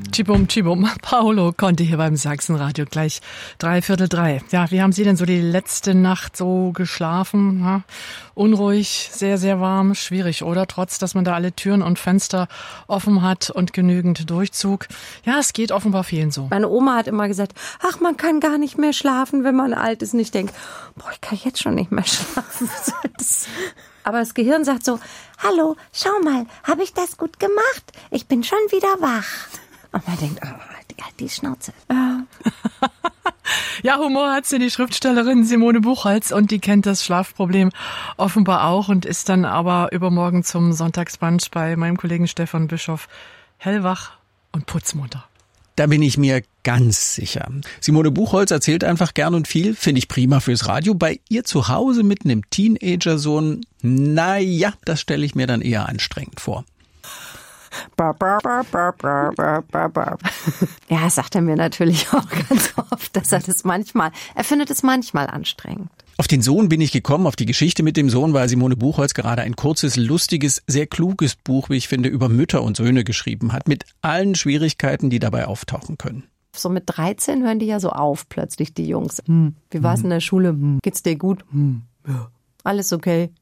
Tschibum, tschibum. Paolo Conte hier beim Sachsenradio, gleich 2:45. Ja, wie haben Sie denn so die letzte Nacht so geschlafen? Ja? Unruhig, sehr, sehr warm, schwierig, oder? Trotz, dass man da alle Türen und Fenster offen hat und genügend Durchzug. Ja, es geht offenbar vielen so. Meine Oma hat immer gesagt, ach, man kann gar nicht mehr schlafen, wenn man alt ist. Und ich denke, boah, ich kann jetzt schon nicht mehr schlafen. Aber das Gehirn sagt so, hallo, schau mal, habe ich das gut gemacht? Ich bin schon wieder wach. Und man denkt, oh, die Schnauze. Ja, Humor hat sie, die Schriftstellerin Simone Buchholz, und die kennt das Schlafproblem offenbar auch und ist dann aber übermorgen zum Sonntagsbrunch bei meinem Kollegen Stefan Bischoff hellwach und putzmunter. Da bin ich mir ganz sicher. Simone Buchholz erzählt einfach gern und viel, finde ich prima fürs Radio. Bei ihr zu Hause mit einem Teenager-Sohn, naja, das stelle ich mir dann eher anstrengend vor. Ja, das sagt er mir natürlich auch ganz oft, dass er findet es manchmal anstrengend. Auf den Sohn bin ich gekommen, auf die Geschichte mit dem Sohn, weil Simone Buchholz gerade ein kurzes, lustiges, sehr kluges Buch, wie ich finde, über Mütter und Söhne geschrieben hat, mit allen Schwierigkeiten, die dabei auftauchen können. So mit 13 hören die ja so auf plötzlich, die Jungs. Wie war's in der Schule? Geht's dir gut? Ja. Alles okay?